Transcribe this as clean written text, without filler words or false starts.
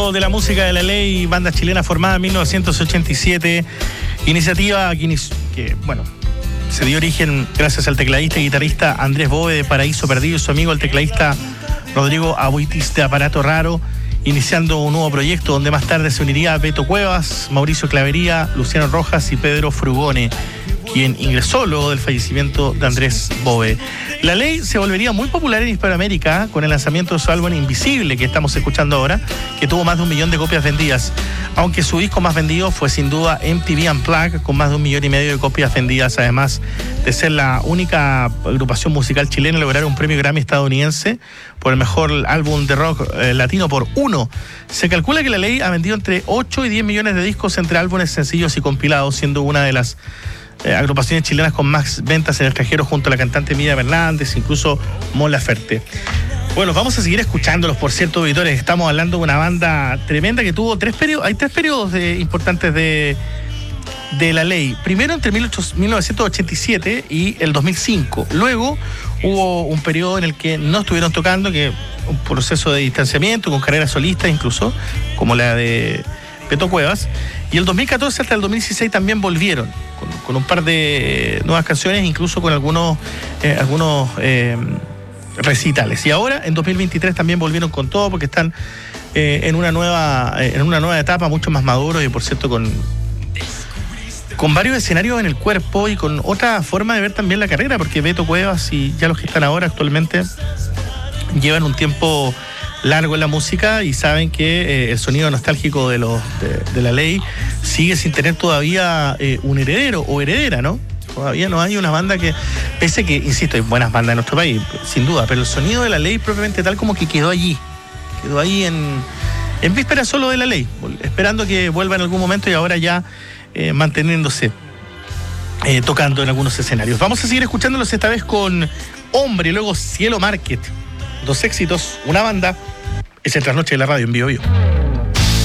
Mundo de la Música de la Ley, banda chilena formada en 1987, iniciativa que se dio origen gracias al tecladista y guitarrista Andrés Bove de Paraíso Perdido y su amigo el tecladista Rodrigo Abuitis de Aparato Raro, iniciando un nuevo proyecto donde más tarde se uniría Beto Cuevas, Mauricio Clavería, Luciano Rojas y Pedro Frugone, quien ingresó luego del fallecimiento de Andrés Bove. La Ley se volvería muy popular en Hispanoamérica con el lanzamiento de su álbum Invisible, que estamos escuchando ahora, que tuvo más de 1 millón de copias vendidas, aunque su disco más vendido fue sin duda MTV Unplugged, con más de 1,5 millones de copias vendidas, además de ser la única agrupación musical chilena en lograr un premio Grammy estadounidense por el mejor álbum de rock latino por uno. Se calcula que La Ley ha vendido entre 8 y 10 millones de discos entre álbumes sencillos y compilados, siendo una de las agrupaciones chilenas con más ventas en el extranjero junto a la cantante Miriam Hernández, incluso Mon Laferte. Bueno, vamos a seguir escuchándolos, por cierto, auditores. Estamos hablando de una banda tremenda que tuvo 3 periodos. Hay 3 periodos importantes de La Ley. Primero entre 1987 y el 2005. Luego hubo un periodo en el que no estuvieron tocando, que un proceso de distanciamiento con carreras solistas incluso, como la de Beto Cuevas. Y el 2014 hasta el 2016 también volvieron con un par de nuevas canciones, incluso con algunos recitales. Y ahora, en 2023, también volvieron con todo porque están en una nueva etapa, mucho más maduros y, por cierto, con varios escenarios en el cuerpo y con otra forma de ver también la carrera, porque Beto Cuevas y ya los que están ahora actualmente llevan un tiempo largo en la música y saben que el sonido nostálgico de La Ley sigue sin tener todavía un heredero o heredera, ¿no? Todavía no hay una banda que, pese que, insisto, hay buenas bandas en nuestro país, sin duda, pero el sonido de La Ley propiamente tal como que quedó ahí en víspera solo de La Ley, esperando que vuelva en algún momento y ahora ya manteniéndose, tocando en algunos escenarios. Vamos a seguir escuchándolos esta vez con Hombre y luego Cielo Market. 2 éxitos, una banda. Es el Trasnoche de la Radio en Bio Bio.